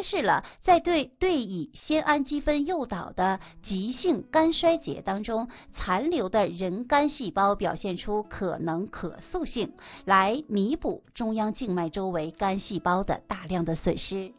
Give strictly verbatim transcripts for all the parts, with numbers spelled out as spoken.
揭示了在对对乙酰氨基酚诱导的急性肝衰竭当中，残留的人肝细胞表现出可能可塑性，来弥补中央静脉周围肝细胞的大量的损失。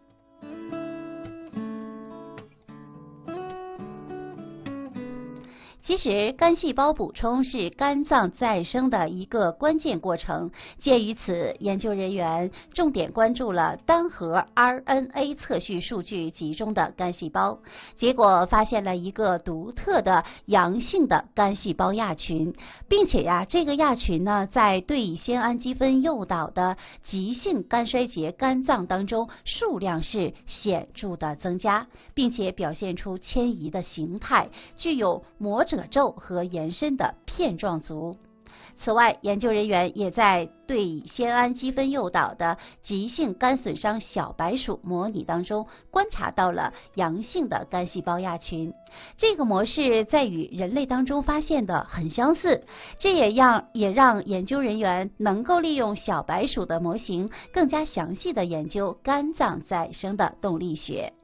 其实肝细胞补充是肝脏再生的一个关键过程，鉴于此，研究人员重点关注了单核 R N A 测序数据集中的肝细胞，结果发现了一个独特的阳性的肝细胞亚群，并且呀，这个亚群呢，在对乙酰氨基酚诱导的急性肝衰竭肝脏当中数量是显著的增加，并且表现出迁移的形态，具有膜褶皱和延伸的片状足。此外，研究人员也在对乙酰氨基酚诱导的急性肝损伤小白鼠模拟当中观察到了阳性的肝细胞亚群，这个模式在与人类当中发现的很相似，这也让也让研究人员能够利用小白鼠的模型，更加详细的研究肝脏再生的动力学。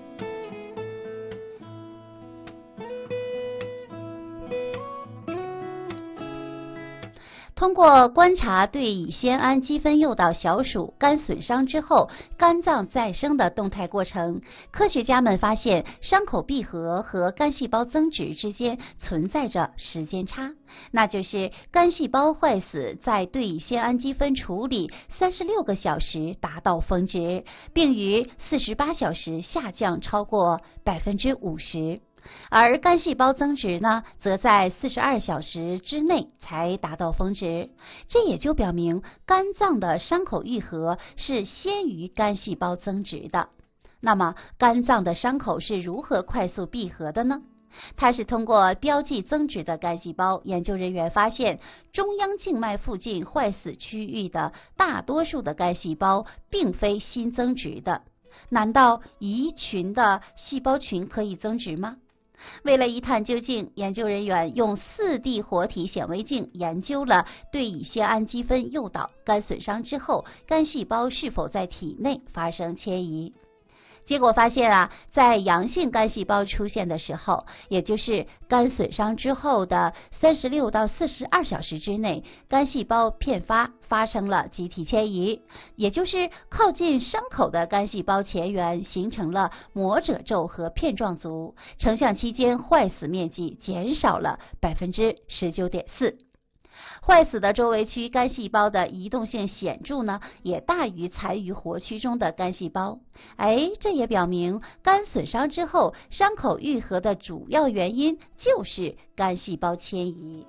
通过观察对乙酰氨基酚诱导小鼠肝损伤之后肝脏再生的动态过程，科学家们发现伤口闭合和肝细胞增殖之间存在着时间差，那就是肝细胞坏死在对乙酰氨基酚处理三十六个小时达到峰值，并于四十八小时下降超过百分之五十。而肝细胞增殖呢，则在四十二小时之内才达到峰值，这也就表明肝脏的伤口愈合是先于肝细胞增殖的。那么，肝脏的伤口是如何快速闭合的呢？它是通过标记增殖的肝细胞，研究人员发现中央静脉附近坏死区域的大多数的肝细胞并非新增殖的。难道一群的细胞群可以增殖吗？为了一探究竟，研究人员用 四 D 活体显微镜研究了对乙酰氨基酚诱导肝损伤之后肝细胞是否在体内发生迁移。结果发现啊，在阳性肝细胞出现的时候，也就是肝损伤之后的三十六到四十二小时之内，肝细胞片发发生了集体迁移，也就是靠近伤口的肝细胞前缘形成了膜褶皱和片状足，成像期间坏死面积减少了 百分之十九点四。坏死的周围区肝细胞的移动性显著呢，也大于残余活区中的肝细胞。哎，这也表明肝损伤之后伤口愈合的主要原因就是肝细胞迁移。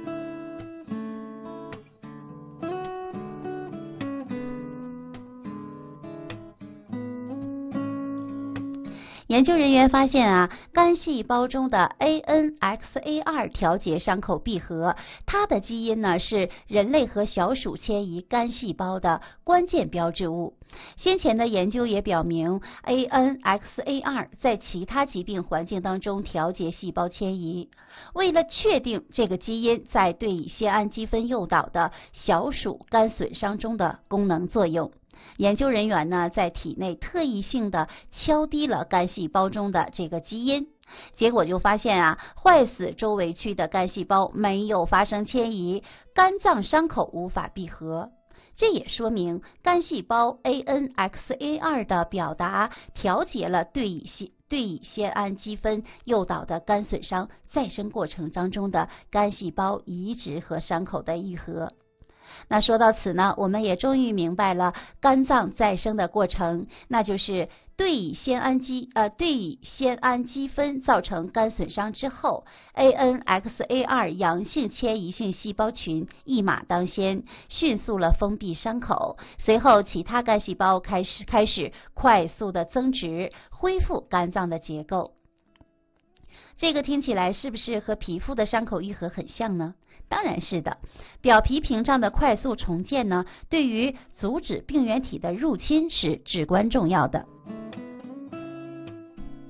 研究人员发现啊，肝细胞中的 A N X A 二 调节伤口闭合，它的基因呢是人类和小鼠迁移肝细胞的关键标志物。先前的研究也表明 A N X A 二 在其他疾病环境当中调节细胞迁移。为了确定这个基因在对乙酰氨基酚诱导的小鼠肝损伤中的功能作用，研究人员呢，在体内特异性的敲低了肝细胞中的这个基因，结果就发现啊，坏死周围区的肝细胞没有发生迁移，肝脏伤口无法闭合。这也说明肝细胞 A N X A 二 的表达调节了对乙酰对乙酰氨基酚诱导的肝损伤再生过程当中的肝细胞移植和伤口的愈合。那说到此呢，我们也终于明白了肝脏再生的过程，那就是对乙酰氨基呃对乙酰氨基酚造成肝损伤之后 ，A N X A 二 阳性迁移性细胞群一马当先，迅速了封闭伤口，随后其他肝细胞开始开始快速的增殖，恢复肝脏的结构。这个听起来是不是和皮肤的伤口愈合很像呢？当然是的，表皮屏障的快速重建呢，对于阻止病原体的入侵是至关重要的。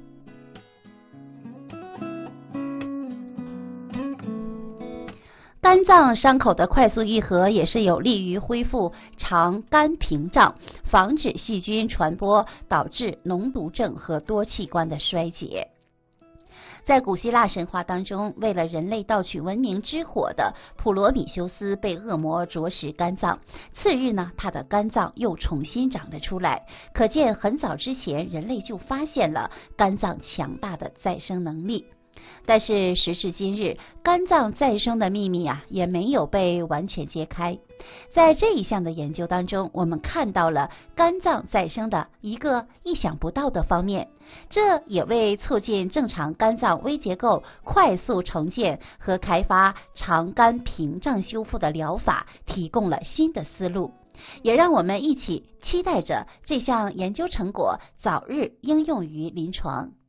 肝肝脏伤口的快速愈合也是有利于恢复肠肝屏障，防止细菌传播，导致脓毒症和多器官的衰竭。在古希腊神话当中，为了人类盗取文明之火的普罗米修斯被恶魔啄食肝脏，次日呢，他的肝脏又重新长了出来。可见很早之前，人类就发现了肝脏强大的再生能力。但是时至今日，肝脏再生的秘密啊，也没有被完全揭开。在这一项的研究当中，我们看到了肝脏再生的一个意想不到的方面，这也为促进正常肝脏微结构快速重建和开发肠肝屏障修复的疗法提供了新的思路，也让我们一起期待着这项研究成果早日应用于临床。